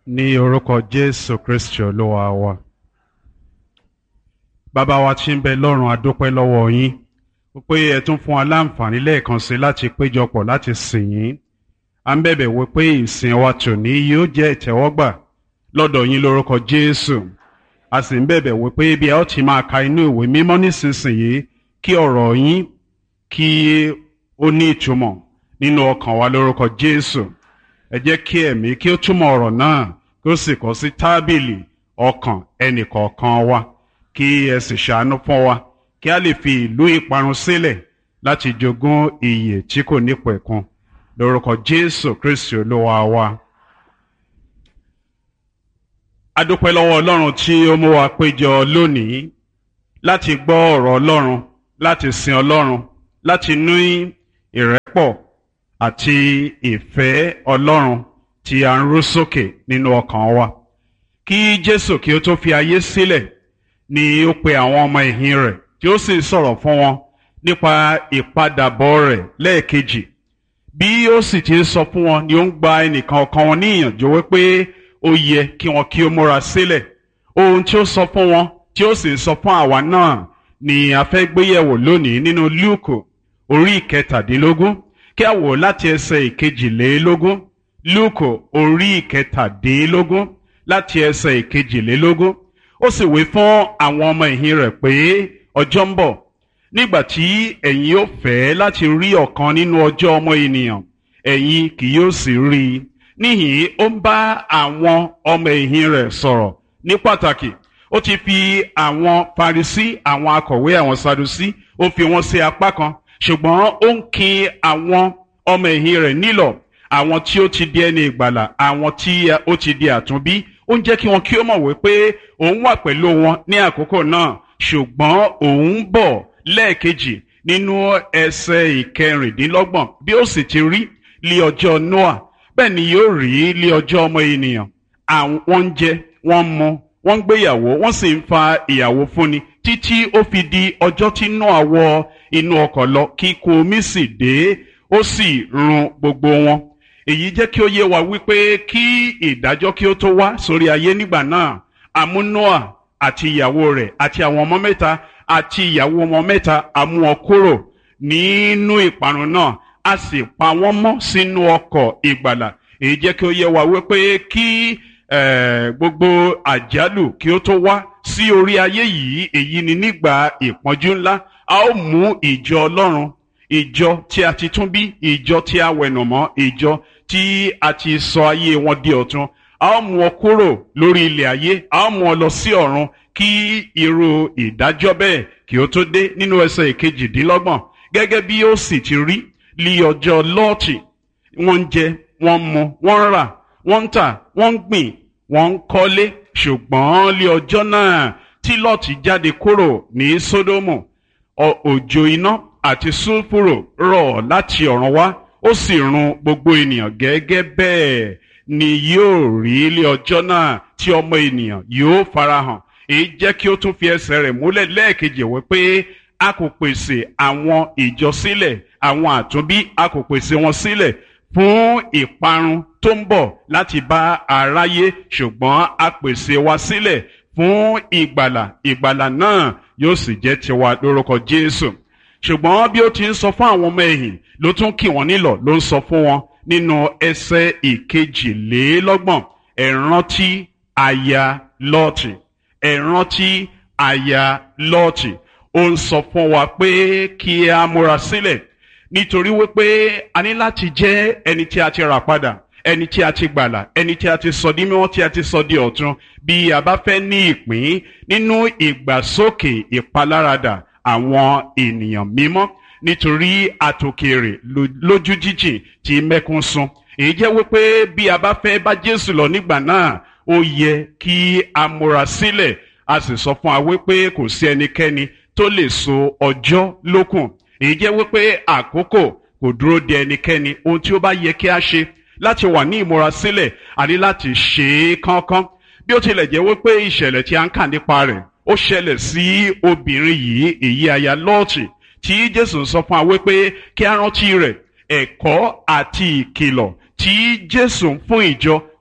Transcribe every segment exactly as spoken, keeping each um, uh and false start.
Ní orúkọ Jésù Kristi Olúwa wa. Bàbá wa tí ń bẹ lọ́run, a dúpẹ́ lọ́wọ́ yín wípé ẹ tún fún wa láǹfààní lẹ́ẹ̀kan sí láti péjọpọ̀ láti sìn yín. À ń bẹ̀bẹ̀ wípé ìsìn wa tòní yóò jẹ́ ìtẹ́wọ́gbà lọ́dọ̀ yín lórúkọ Jésù. A sì ń bẹ̀bẹ̀ wípé bí a ó ti máa ka inú ìwé mímọ́ nísinsìnyí kí ọ̀rọ̀ yín kí ó ní ìtumọ̀ nínú ọkàn wa lórúkọ Jésù. Ẹ jẹ́ kí ẹ̀mí kí ó túmọ̀ ọ̀rọ̀ náà kí ó sì kọ sí tábìlì ọkàn ẹnìkọ̀ọ̀kan wa, kí ẹ sì ṣàánú fún wa kí a lè fi ìlú ìparun sílẹ̀ láti jogún ìyè tí kò nípẹ̀kun lórúkọ Jésù Kristi Olúwa wa. A dúpẹ́ lọ́wọ́ Ọlọ́run tí ó mú wa péjọ lónìí láti gbọ́ ọ̀rọ̀ Ọlọ́run, láti sin Ọlọ́run, láti ní ìrẹ́pọ̀ àti ìfẹ́ Ọlọ́run tí a ń rú sókè nínú ọkàn wa. Kí Jésù kí ó tó fi ayé sílẹ̀ ni ó pe àwọn ọmọ ẹ̀yìn rẹ̀ tí ó sì sọ̀rọ̀ fún wọn nípa ìpadàbọ̀ rẹ̀ lẹ́ẹ̀kejì. Bí ó sì ti sọ fún wọn ni ó ń gba ẹnìkan ọ̀kan wọn ní ìyànjú wípé ó yẹ kí wọn kí ó múra sílẹ̀. Ohun tí ó sọ fún wọn tí ó sì sọ fún àwa náà ni a fẹ́ gbéyẹ̀wò lónìí nínú Lúùkù orí ìkẹtàdínlógún. Kí a wò láti ẹsẹ̀ ìkejìlélógún. Lúùkù orí ìkẹtàdínlógún láti ẹsẹ̀ ìkejìlélógún. Ó sì wí fún àwọn ọmọ ẹ̀yìn rẹ̀ pé ọjọ́ ń bọ̀ nígbà tí ẹ̀yin ó fẹ́ láti rí ọ̀kan nínú ọjọ́ ọmọ ènìyàn, ẹ̀yin kì yóò sì rí i. Níhìn-ín ó ń bá àwọn ọmọ ẹ̀yìn rẹ̀ sọ̀rọ̀ ní pàtàkì. Ó ti fi àwọn Farisí, àwọn akọ̀wé, àwọn Sadusí, ó fi wọ́n sí apá kan. Ṣùgbọ́n ó ń kin àwọn ọmọ ẹ̀yìn rẹ̀ nílọ̀, àwọn tí ó ti di ẹni ìgbàlà, àwọn tí ó ti di àtúnbí. Ó ń jẹ́ kí wọn kí ó mọ̀ wípé òun wà pẹ̀lú wọn ní àkókò náà, ṣùgbọ́n òun bọ̀ lẹ́ẹ̀kejì nínú ẹsẹ̀ ìkẹrìndínlọ́gbọ̀n. Bí ó sì ti rí lí ọjọ́ Nóà, bẹ́ẹ̀ ni yóò rí lí ọjọ́ ọmọ ènìyàn. Àwọn ń jẹ, wọ́n ń mu, wọ́n ń gbéyàwó, wọ́n sì ń fa ìyàwó fúnni títí ó fi di ọjọ́ tí Nóà wọ inú ọkọ̀ lọ, kíkún omi sì dé, ó sì run gbogbo wọn. Èyí jẹ́ kí ó yé wa wípé kí ìdájọ́ kí ó tó wá sórí ayé nígbà náà, a mú Nóà àti ìyàwó rẹ̀ àti àwọn ọmọ mẹ́ta àti ìyàwó ọmọ mẹ́ta, a mú wọn kúrò nínú ìparun náà, a sì pa wọ́n mọ́ sínú ọkọ̀ ìgbàlà. Èyí jẹ́ kí ó yé wa wípé kí eh, gbogbo àjálù kí ó tó wá sí orí ayé yìí, èyí ni nígbà ìpọ́njú ńlá, a ó mú ìjọ Ọlọ́run, ìjọ tí a ti tún bí, ìjọ tí a wẹ̀nàmọ́, ìjọ tí a ti sọ ayé wọn di ọ̀tun. A ó mú ọ kúrò lórí ilẹ̀ ayé, a ó mú ọ lọ sí ọ̀run kí irú ìdájọ́ bẹ́ẹ̀ kí ó tó dé. Nínú ẹsẹ̀ ìkejìdínlọ́gbọ̀n, gẹ́gẹ́ bí ó sì ti rí lí ọjọ́ Lọ́ọ̀tì, wọ́n ń jẹ, wọ́n ń mu, wọ́n ń rà, wọ́n ń tà, wọ́n ń gbìn, wọ́n ń kọ́lé. Ṣùgbọ́n lí ọjọ́ náà tí Lọ́ọ̀tì jáde kúrò ní Sódómù, òjò iná àti sulfuro rọ̀ láti ọ̀run wá, ó sì run gbogbo ènìyàn. Gẹ́gẹ́ bẹ́ẹ̀ ni yóò rí lé ọjọ́ náà tí ọmọ ènìyàn yóò farahàn. Èyí jẹ́ kí ó tún fi ẹsẹ̀ rẹ̀ múlẹ̀ lẹ́ẹ̀kejì wípé a kò pèsè àwọn ìjọ sílẹ̀, àwọn àtúnbí a kò pèsè wọn sílẹ̀ fún ìparun tó ń bọ̀ láti bá aráyé, ṣùgbọ́n a pèsè wa sílẹ̀ fún ìgbàlà. Ìgbàlà náà yóò sì jẹ́ tiwa lórúkọ Jésù. Ṣùgbọ́n bí ó ti ń sọ fún àwọn ọmọ ẹ̀yìn, ló tún kì wọ́n nílọ̀, ló ń sọ fún wọn nínú ẹsẹ̀ ìkejìlélọ́gbọ̀n. Ẹ rántí aya Lọ́ọ̀tì, ẹ rántí aya Lọ́ọ̀tì. Ó ń sọ fún wa pé kí a múra sílẹ̀, nítorí wípé a ní láti jẹ́ ẹni tí a ti rà padà, ẹni tí a ti gbàlà, ẹni tí a ti sọ di mímọ́, tí a ti sọ di ọ̀tun. Bí a bá fẹ́ ní ìpín nínú ìgbàsókè ìpaláradà àwọn ènìyàn mímọ́, nítorí àtòkèrè lójú jíjìn tí mẹ́kún sun. Èyí jẹ́ wípé bí a bá fẹ́ bá Jésù lọ nígbà náà, ó yẹ kí a múra sílẹ̀. A sì sọ fún wa wípé kò sí ẹnikẹ́ni tó lè so ọjọ́ lókùn. Èyí jẹ́ wípé àkókò kò dúró de ẹnikẹ́ni. Ohun tí ó bá yẹ kí a ṣe láti wà ní ìmúra sílẹ̀, a ní láti ṣe é kánkán. Bí ó tilẹ̀ jẹ́ wípé ìṣẹ̀lẹ̀ tí a ń kà nípa rẹ̀ ó ṣẹlẹ̀ sí obìnrin yìí, èyí aya Lọ́ọ̀tì, tí Jésù sọ fún wa wípé kí a rántí rẹ̀. Ẹ̀kọ́ àti ìkìlọ̀ tí Jésù ń fún ìjọ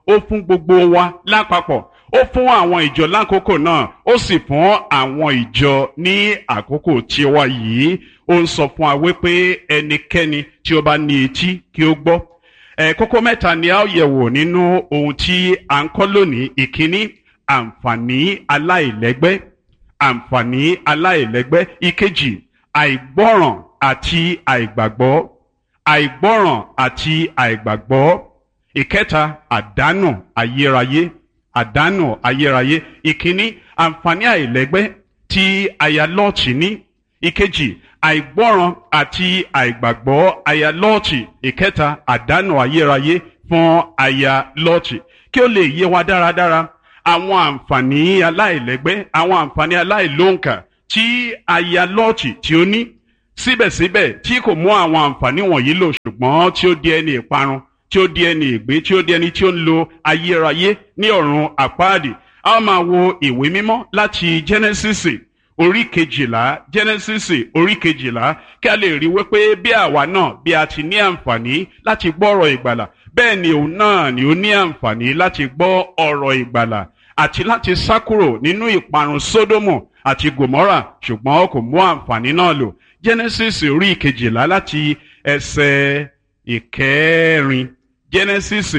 ó fún gbogbo wa lápapọ̀, ó fún àwọn ìjọ lákòókò náà, ó sì fún àwọn ìjọ ní àkókò tiwa yìí. Ó ń sọ fún wa wípé ẹnikẹ́ni tí ó bá ní etí kí ó gbọ́. ẹ̀ kókó mẹ́ta ni a ó yẹ̀wò nínú ohun tí à ń kọ́ lónìí. Ìkíní, àǹfààní aláìlẹ́gbẹ́. àǹfààní aláìlẹ́gbẹ́. Ìkejì, àìgbọ́ràn àti àìgbàgbọ́. àìgbọ́ràn àti àìgbàgbọ́. Ìkẹta, àdánù ayérayé. àdánù ayérayé. Ìkíní, àǹfààní àìlẹ́gbẹ́ tí aya Lọ́ọ̀tì ní. Ìkejì, àìgbọ́ràn àti àìgbàgbọ́ aya Lọ́ọ̀tì. Ìkẹta, àdánù ayérayé fún aya Lọ́ọ̀tì. Kí ó lè yé wa dáradára, àwọn àǹfààní aláìlẹ́gbẹ́, àwọn àǹfààní aláìlóǹkà tí aya Lọ́ọ̀tì tí ó ní, síbẹ̀síbẹ̀ tí kò mú àwọn àǹfààní wọ̀nyí lò, ṣùgbọ́n tí ó di ẹni ìparun, tí ó di ẹni ìgbé, tí ó di ẹni tí ó ń lo ayérayé ní ọ̀run àpáàdì. A máa wo ìwé mímọ́ láti Genesis orí kejìlá, Genesis orí kejìlá, kí a lè rí wípé bí àwa náà bí a ti ní àǹfààní láti gbọ́ ọ̀rọ̀ ìgbàlà, bẹ́ẹ̀ ni òun náà ni ó ní àǹfààní láti gbọ́ ọ̀rọ̀ ìgbàlà àti láti sá kúrò nínú ìparun Sódómù àti Gòmórà, ṣùgbọ́n kò mú àǹfààní náà lò. Genesis orí kejìlá láti ẹsẹ̀ ìkẹrin. Genesis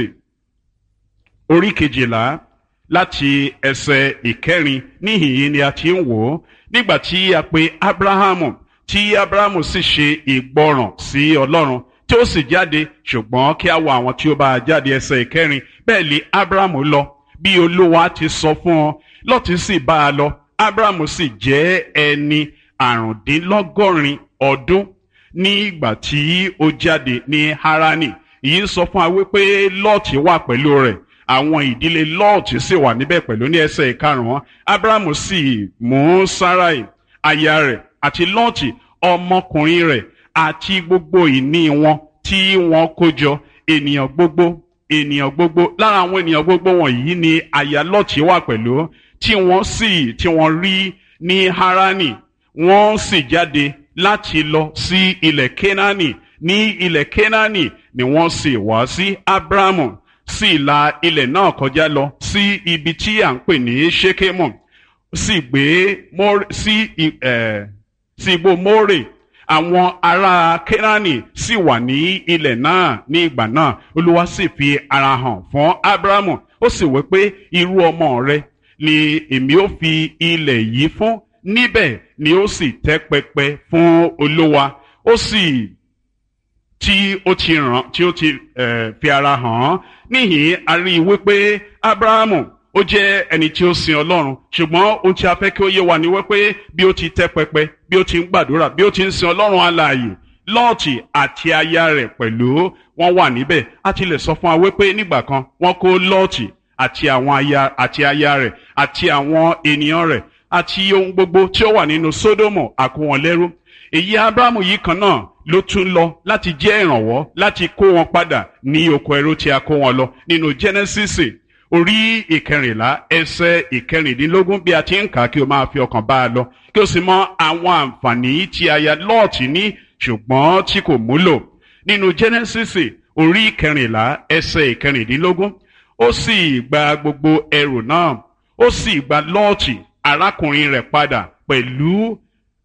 orí kejìlá láti ẹsẹ̀ ìkẹrin. Níhìn-ín ni a ti ń wò ó. Nígbà tí a pe Ábúráhámù, tí Ábúráhámù sì ṣe ìgbọràn sí Ọlọ́run, tí ó sì jáde, ṣùgbọ́n kí a wo àwọn tí ó bá jáde. Ẹsẹ̀ ìkẹrin. Bẹ́ẹ̀ ni Ábúráhámù lọ bí Olúwa ti sọ fún ọ, Lọ́ọ̀tì sì bá a lọ. Ábúráhámù sì jẹ́ ẹni àrùndínlọ́gọ́rin ọdún nígbà tí ó jáde ní Háránì. Èyí ń sọ fún wa wípé Lọ́ọ̀tì wà pẹ̀lú rẹ̀, àwọn ìdílé Lọ́ọ̀tì sì wà níbẹ̀ pẹ̀lú. Ní ẹsẹ̀ ìkarùn-ún, Ábúráhámù sì mú Sáráì aya rẹ̀ àti Lọ́ọ̀tì ọmọkùnrin rẹ̀ àti gbogbo ìní wọn tí wọ́n kó jọ, ènìyàn gbogbo ènìyàn gbogbo lára àwọn ènìyàn gbogbo wọ̀nyí ni aya Lọ́ọ̀tì wà pẹ̀lú, tí wọ́n sì tí wọ́n rí ní Háránì. Wọ́n sì jáde láti lọ sí ilẹ̀ Kénáánì. Ní ilẹ̀ Kénáánì ni wọ́n sì wá sí. Ábúráhámù sì la ilẹ̀ náà kọjá lọ sí ibi tí à ń pè ní Ṣékémù, sì gbé sí sí igbó Mórè. Àwọn ará Kénáánì sì wà ní ilẹ̀ náà ní ìgbà náà. Olúwa sì fi ara hàn fún Ábúráhámù, ó sì wí pé irú ọmọ rẹ ni èmi ó fi ilẹ̀ yìí fún, níbẹ̀ ni ó sì tẹ́ pẹpẹ fún Olúwa. Ó sì tí ó ti ràn tí ó ti eh, fi ara hàn án. Níhìn a rí i wípé Ábúráhámù ó jẹ́ ẹni tí ó sin Ọlọ́run, ṣùgbọ́n ohun tí a fẹ́ kí ó yé wa ni wípé bí ó ti tẹ́ pẹpẹ, bí ó ti ń gbàdúrà, bí ó ti ń sin Ọlọ́run alààyè, Lọ́ọ̀tì àti aya rẹ̀ pẹ̀lú wọ́n wà níbẹ̀. A ti lè sọ fún wa wípé nígbà kan wọ́n kó Lọ́ọ̀tì àti àwọn aya àti aya rẹ̀ àti àwọn ènìyàn rẹ̀ àti ohun gbogbo tí ó wà nínú Sódómù a kó wọn lẹ́rú. Èyí Ábúráhámù yìí kan náà ló tún lọ láti jẹ́ ìrànwọ́ láti kó wọn padà ní oko ẹrú tí a kó wọn lọ. Nínú Genesis orí ìkẹrìnlá ẹsẹ̀ ìkẹrìndínlógún, bí a ti ń kà á kí o máa fi ọkàn bá a lọ, kí o sì mọ àwọn àǹfààní tí aya Lọ́ọ̀tì ní ṣùgbọ́n tí kò múlò. Nínú Genesis orí ìkẹrìnlá ẹsẹ̀ ìkẹrìndínlógún, ó sì gba gbogbo ẹrù náà, ó sì gba Lọ́ọ̀tì arákùnrin rẹ̀ padà pẹ̀lú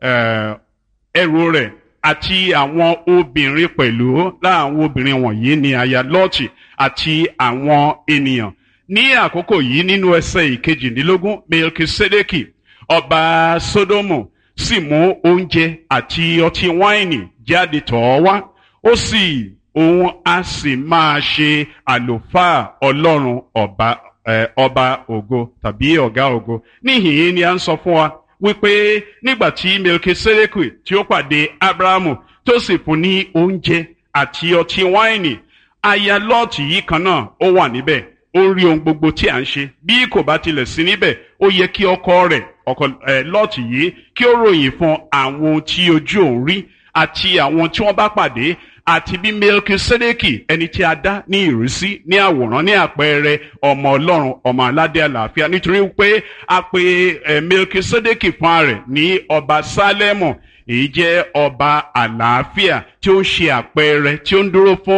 ẹrù rẹ̀ àti àwọn obìnrin pẹ̀lú. Láàwọn obìnrin wọ̀nyí ni aya Lọ́ọ̀tì àti àwọn ènìyàn. Ní àkókò yìí nínú ẹsẹ̀ ìkejìdínlógún, Melkisedeki ọba Sódómù sì mú oúnjẹ àti ọtí wáìnì jáde tọ̀ ọ́ wá. Ó sì òun a sì máa ṣe àlùfáà Ọlọ́run ọba eh, ọba ògo tàbí ọ̀gá ògo. Níhìn-ín ni a ń sọ fún wa wípé nígbà tí Melkisedeki tí ó pàdé Ábúráhámù tó sì fún ní oúnjẹ àti ọtí wáìnì, aya Lọ́ọ̀tì yìí kan náà ó wà níbẹ̀. Ó rí ohun gbogbo tí à ń ṣe. Bí kò bá tilẹ̀ sí níbẹ̀, ó yẹ kí ọkọ rẹ̀ ọkọ ẹ̀ Lọ́ọ̀tì yìí kí ó ròyìn fún àwọn ohun tí ojú òun rí àti àwọn tí wọ́n bá pàdé, àti bí Melkisedeki ẹni tí a dá ní ìrísí, ní àwòrán, ní àpẹẹrẹ ọmọ Ọlọ́run, ọmọ aládé àlàáfíà, nítorí pé a pe ẹ̀ Melkisedeki fún rẹ̀ ní ọba Sálẹ́mù. Èyí jẹ́ ọba àlàáfíà tí ó ń ṣe àpẹẹrẹ tí ó ń dúró fún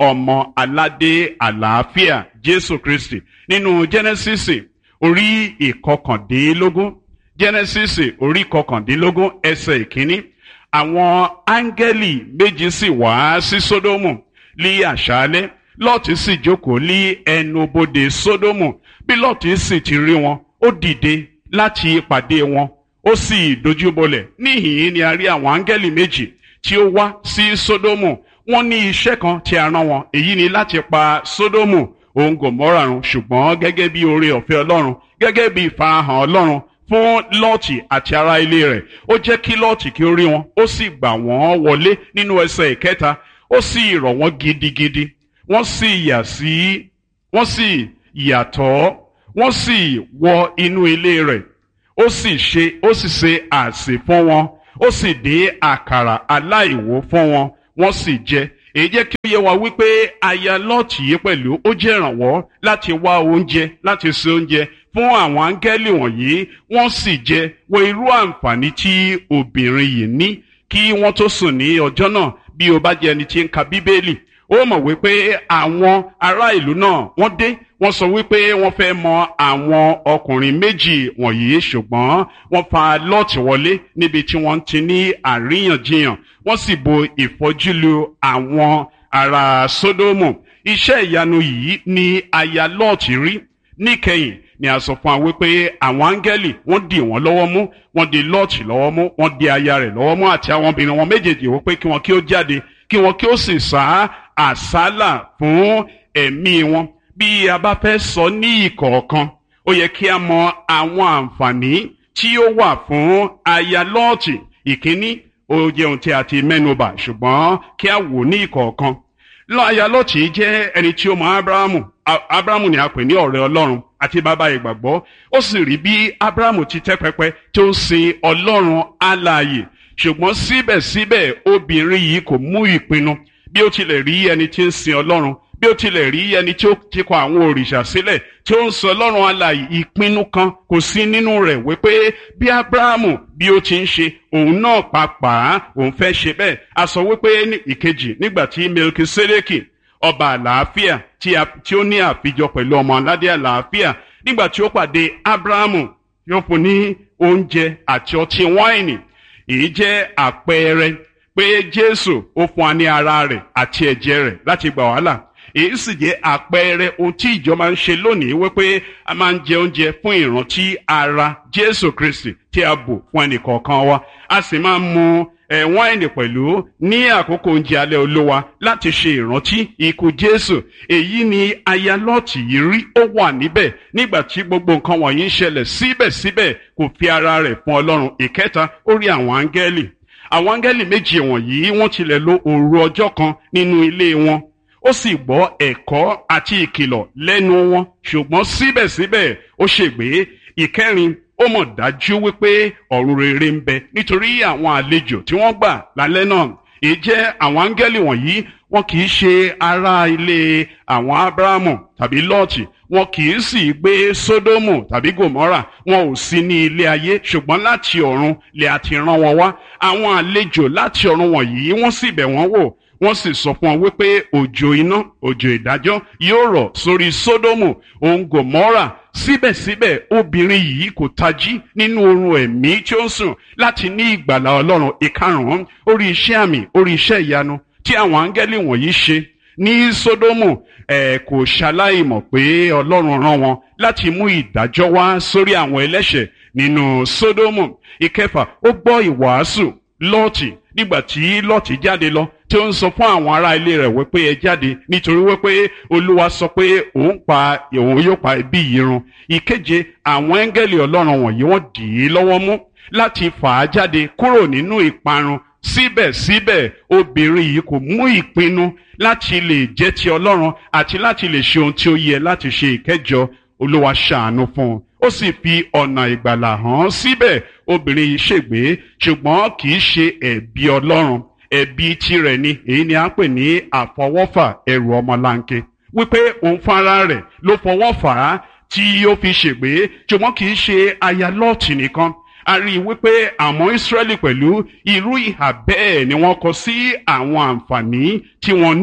ọmọ aládé àlàáfíà Jésù Kristi. Nínú Genesis orí ìkọkàndínlógún Genesis orí ìkọkàndínlógún ẹsẹ̀ ìkíní, àwọn áńgẹ́lì méjì sì wá sí Sódómù ní àṣálẹ́, Lọ́ọ̀tì sì jókòó ní ẹnubodè Sódómù. Bí Lọ́ọ̀tì sì ti rí wọn, ó dìde láti pàdé wọn, ó sì dojúbolẹ̀. Níhìn-ín ni a rí àwọn áńgẹ́lì méjì tí ó wá sí Sódómù. Wọ́n ní iṣẹ́ kan tí a rán wọn, èyí ni láti pa Sódómù òun Gòmórà run, ṣùgbọ́n gẹ́gẹ́ bí oore ọ̀fẹ́ Ọlọ́run, gẹ́gẹ́ bí ìfarahàn Ọlọ́run fún Lọ́ọ̀tì àti ará ilé rẹ̀, ó jẹ́ kí Lọ́ọ̀tì kí ó rí wọn, ó sì gbà wọ́n wọlé nínú ẹsẹ̀ ìkẹta, ó sì rọ̀ wọ́n gidigidi. Wọ́n sì yà sí wọ́n sì yàtọ̀ wọ́n sì wọ inú ilé rẹ̀, ó sì ṣe ó sì ṣe àsè fún wọn, ó sì dín àkàrà aláìwú fún wọn, wọ́n sì jẹ. Èyí jẹ́ kí ó yé wa wípé aya Lọ́ọ̀tì yìí pẹ̀lú ó jẹ́ ìrànwọ́ láti wá oúnjẹ, láti ṣe oúnjẹ fún àwọn áńgẹ́lì wọ̀nyí. Wọ́n sì jẹ. Wo irú àǹfààní tí obìnrin yìí ní kí wọ́n tó sùn ní ọjọ́ náà. Bí o bá jẹ́ ẹni tí ń ka Bíbélì, ó mọ̀ wípé àwọn ará ìlú náà wọ́n dé, wọ́n sọ wípé wọ́n fẹ́ mọ àwọn ọkùnrin méjì wọ̀nyí, ṣùgbọ́n wọ́n fa Lọ́ọ̀tì wọlé níbi tí wọ́n ti ní àríyànjiyàn, wọ́n sì bo ìfọ́jú lu àwọn ará Sódómù. Iṣẹ́ ìyanu yìí ni aya Lọ́ọ̀tì rí. Níkẹyìn ni a sọ fún wa wípé àwọn áńgẹ́lì wọ́n dì wọ́n lọ́wọ́ mú, wọ́n di Lọ́ọ̀tì lọ́wọ́ mú, wọ́n di aya rẹ̀ lọ́wọ́ mú àti àwọn obìnrin wọn méjèèjì wípé kí wọn kí ó jáde, kí wọn kí ó sì sá àsálà fún ẹ̀mí wọn. Bí a bá fẹ́ sọ ní ìkọ̀ọ̀kan, ó yẹ kí a mọ àwọn àǹfààní tí ó wà fún aya Lọ́ọ̀tì. Ìkíní, ó jẹ́ ohun tí a ti mẹ́nubà, ṣùgbọ́n kí a wò ní ìkọ̀ọ̀kan. Aya Lọ́ọ̀tì jẹ́ ẹni tí ó mọ Ábúráhámù. Ábúráhámù ni a pè ní ọ̀rẹ́ Ọlọ́run àti bàbá ìgbàgbọ́. Ó sì rí bí Ábúráhámù ti tẹ́ pẹpẹ tí ó ń sin Ọlọ́run alààyè. Ṣùgbọ́n síbẹ̀síbẹ̀ obìnrin yìí kò mú ìpinnu. Bí ó tilẹ̀ rí ẹni tí ń sin Ọlọ́run, bí ó tilẹ̀ rí ẹni tí ó ti kọ àwọn òrìṣà sílẹ̀ tí ó ń sọ Ọlọ́run alààyè, ìpinnu kan kò sí nínú rẹ̀ wípé bí Ábúráhámù bí ó ti ń ṣe, òun náà pàápàá òun fẹ́ ṣe bẹ́ẹ̀. A sọ wípé ní ìkejì, nígbà tí Melikisedeki ọba àlàáfíà tí ó ní àfijọ pẹ̀lú ọmọ aládé àlàáfíà, nígbà tí ó pàdé Ábúráhámù, yóò fún ní oúnjẹ àti ọtí wáìnì. Èyí jẹ́ àpẹẹrẹ pé Jésù ó fún wa ní ara rẹ̀ àti ẹ̀jẹ̀ rẹ̀ láti gbà wá là. Èyí sì jẹ́ àpẹẹrẹ ohun tí ìjọ máa ń ṣe lónìí, wípé a máa ń jẹ oúnjẹ fún ìrántí ara Jésù Kristi tí a bò fún ẹnìkọ̀ọ̀kan wa. A sì máa ń mu ẹ̀ wáìnì pẹ̀lú ní àkókò oúnjẹ alẹ́ Olúwa láti ṣe ìrántí ikú Jésù. Èyí ni aya Lọ́ọ̀tì yìí rí, ó wà níbẹ̀ nígbà tí gbogbo nǹkan wọ̀nyí ń ṣẹlẹ̀, síbẹ̀síbẹ̀ kò fi ara rẹ̀ fún Ọlọ́run. Ìkẹta, ó rí àwọn áńgẹ́lì. Àwọn áńgẹ́lì méjì wọ̀nyí wọ́n tilẹ̀ lo òru ọjọ́ kan nínú ilé wọn. Ó sì gbọ́ ẹ̀kọ́ àti ìkìlọ̀ lẹ́nu wọn, ṣùgbọ́n síbẹ̀síbẹ̀ ó ṣègbé. Ìkẹrin, ó mọ̀ dájú wípé ọ̀run rere ń bẹ nítorí àwọn àlejò tí wọ́n gbà lálẹ́ náà. Èyí jẹ́ àwọn áńgẹ́lì wọ̀nyí, wọn kì í ṣe ará ilé àwọn Ábúráhámù tàbí Lọ́ọ̀tì, wọn kì í sì gbé Sódómù tàbí Gòmórà, wọn ò sí ní ilé ayé, ṣùgbọ́n láti ọ̀run lè àti rán wọn wá. Àwọn àlejò láti ọ̀run wọ̀nyí wọ́n sì bẹ̀ wọ́n wò, wọ́n sì sọ fún wọn wípé òjò iná, òjò ìdájọ́ yóò rọ̀ sórí Sódómù òun Gòmórà. Síbẹ̀síbẹ̀ obìnrin yìí kò tají nínú oorun ẹ̀mí tí ó ń sùn láti ní ìgbàlà Ọlọ́run. Ìkarùn-ún, orí iṣẹ́ àmì, orí iṣẹ́ ìyanu tí àwọn áńgẹ́lì wọ̀nyí ṣe ní Sódómù. ẹ̀ kò ṣaláìmọ̀ pé Ọlọ́run rán wọn láti mú ìdájọ́ wá sórí àwọn ẹlẹ́ṣẹ̀ nínú Sódómù. Ìkẹfà, ó gbọ́ ìwàásù Lọ́ọ̀tì nígbà tí Lọ́ọ̀tì jáde lọ, tí ó ń sọ fún àwọn ará ilé rẹ̀ wípé ẹ jáde nítorí wípé Olúwa sọ pé òun pa òun yóò pa ẹbí yìí run. Ìkeje, àwọn áńgẹ́lì Ọlọ́run wọ̀nyí wọ́n dì í lọ́wọ́ mú láti fà á jáde kúrò nínú ìparun. Síbẹ̀síbẹ̀ obìnrin yìí kò mú ìpinnu láti lè jẹ́ ti Ọlọ́run àti láti lè ṣe ohun tí ó yẹ láti ṣe. Ìkẹjọ, Olúwa ṣàánú fún un, ó sì fi ọ̀nà ìgbàlà hàn. Síbẹ̀ obìnrin yìí ṣègbé, ṣùgbọ́n kì í ṣe ẹ̀bi Ọlọ́run, ẹ̀bi tirẹ̀ ni. Èyí ni a ń pè ní àfọwọ́fà ẹrù ọmọlanke, wípé òun fúnra rẹ̀ ló fọwọ́ fà á tí ó fi ṣègbé. Ṣùgbọ́n kì í ṣe aya Lọ́ọ̀tì nìkan. A rí i wípé àwọn Ísírẹ́lì pẹ̀lú irú ìhà bẹ́ẹ̀ ni wọ́n kọ sí àwọn àǹfààní tí wọ́n ní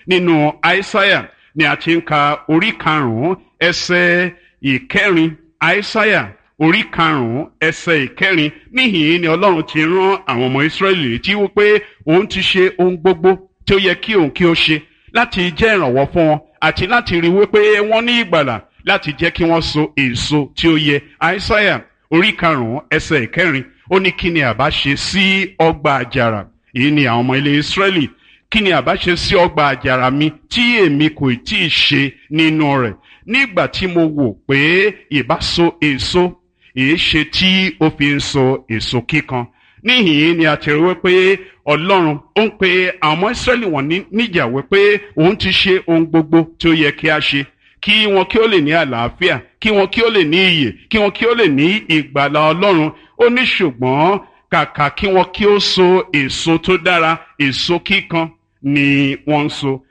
nínú Aísáyà ni a ti ń ka orí karùn-ún ẹsẹ̀ ìkẹrin. Aísáyà orí karùn-ún ẹsẹ̀ ìkẹrin. Níhìn-ín ni Ọlọ́run ti rán àwọn ọmọ Ísírẹ́lì létí wípé òun ti ṣe ohun gbogbo tí ó yẹ kí òun kí ó ṣe láti jẹ́ ìrànwọ́ fún wọn àti láti rí wípé wọ́n ní ìgbàlà, láti jẹ́ kí wọ́n so èso tí ó yẹ. Aísáyà orí karùn-ún ẹsẹ̀ ìkẹrin ó ní kí ni àbá ṣe sí ọgbà àjàrà. Èyí ni àwọn ọmọ ilé Ísírẹ́lì. Kí ni àbá ṣe sí ọgbà àjàrà mi tí èmi kò tí ì ṣe nínú rẹ̀? Nígbà tí mo wò pé ìbá so èso, èé ṣe tí ó fi ń so èso kíkan. Níhìn-ín ni a ti rí wípé Ọlọ́run ó ń pe àwọn ọmọ Ísírẹ́lì wọ̀nyí níjà wípé òun ti ṣe ohun gbogbo tí ó yẹ kí a ṣe, kí wọn kí ó lè ní àlàáfíà, kí wọn kí ó lè ní ìyè, kí wọn kí ó lè ní ìgbàlà Ọlọ́run. Ó ní ṣùgbọ́n kàkà kí wọn kí ó so èso tó dára, èso kíkan ni wọ́n ń so.